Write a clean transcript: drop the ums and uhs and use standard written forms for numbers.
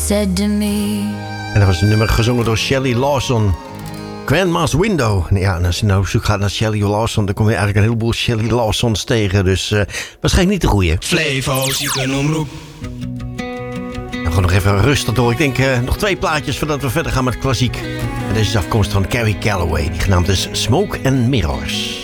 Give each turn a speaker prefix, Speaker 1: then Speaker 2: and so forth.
Speaker 1: said to me.
Speaker 2: En dat was een nummer gezongen door Shelley Lawson. Grandma's Window. Ja, en als je nou op zoek gaat naar Shelley Lawson, dan kom je eigenlijk een heleboel Shelley Lawsons tegen. Dus waarschijnlijk niet de goeie.
Speaker 3: Flevo's, je kunt omroep.
Speaker 2: Dan gewoon nog even rustig door. Ik denk nog 2 plaatjes voordat we verder gaan met klassiek. En deze is afkomstig van Carrie Calloway. Die genaamd is Smoke and Mirrors.